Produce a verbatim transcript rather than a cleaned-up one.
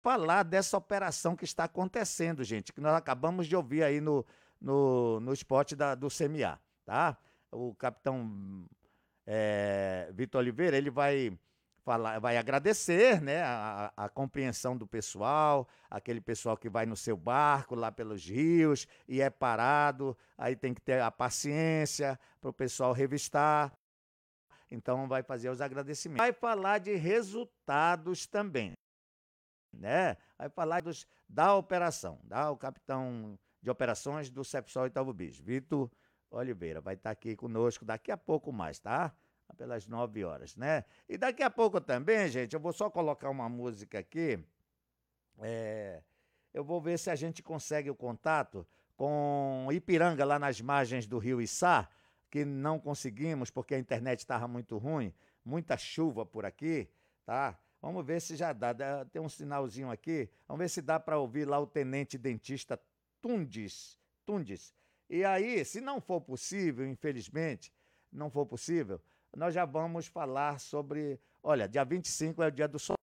falar dessa operação que está acontecendo, gente, que nós acabamos de ouvir aí no, no, no spot da, do C M A, tá? O capitão é, Vitor Oliveira, ele vai falar, vai agradecer, né, a, a compreensão do pessoal, aquele pessoal que vai no seu barco lá pelos rios e é parado, aí tem que ter a paciência para o pessoal revistar. Então vai fazer os agradecimentos. Vai falar de resultados também, né? Vai falar dos, da operação, da o capitão de operações do Cepsol Itaú Bis, Vitor Oliveira, vai estar aqui conosco daqui a pouco mais, tá? Pelas nove horas, né? E daqui a pouco também, gente, eu vou só colocar uma música aqui, é, eu vou ver se a gente consegue o contato com Ipiranga, lá nas margens do rio Içá, que não conseguimos porque a internet estava muito ruim, muita chuva por aqui, tá? Vamos ver se já dá. dá tem um sinalzinho aqui. Vamos ver se dá para ouvir lá o tenente dentista Tundes. Tundes. E aí, se não for possível, infelizmente, não for possível, nós já vamos falar sobre. Olha, dia vinte e cinco é o dia do sol.